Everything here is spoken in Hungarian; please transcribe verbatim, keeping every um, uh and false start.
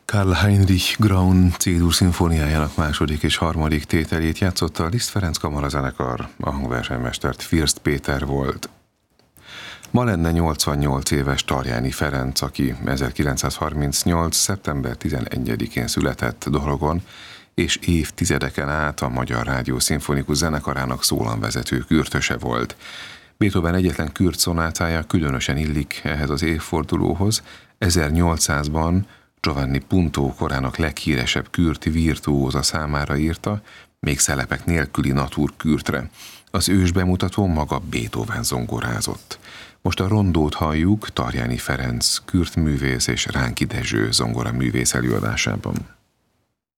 Karl Heinrich Graun C-dur szimfóniájának második és harmadik tételét játszotta a Liszt Ferenc Kamarazenekar, a hangversenymestert First Péter volt. Ma lenne nyolcvannyolc éves Tarjáni Ferenc, aki ezerkilencszázharmincnyolc. szeptember tizenegyedikén született Dorogon, és évtizedeken át a Magyar Rádió Szimfonikus Zenekarának szólamvezető kürtöse volt. Beethoven egyetlen kürt szonátája különösen illik ehhez az évfordulóhoz. ezernyolcszázban Giovanni Punto korának leghíresebb kürti virtuóza számára írta, még szelepek nélküli naturkürtre. Az ős bemutató maga Beethoven zongorázott. Most a rondót halljuk Tarjáni Ferenc kürtművész és Ránki Dezső zongoraművész előadásában.